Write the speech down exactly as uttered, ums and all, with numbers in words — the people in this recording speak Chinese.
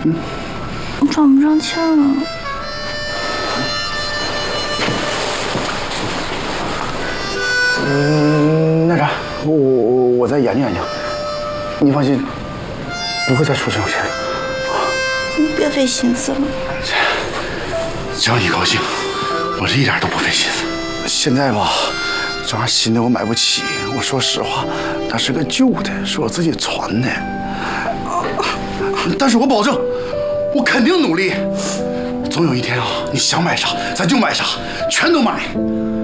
嗯， 我转不上签了。 嗯，那啥，我我我再研究研究。你放心，不会再出这种事。 你别费心思了。 只要你高兴，我是一点都不费心思。现在吧，这玩意新的我买不起。我说实话，它是个旧的，是我自己传的。但是我保证，我肯定努力。总有一天啊，你想买啥咱就买啥，全都买。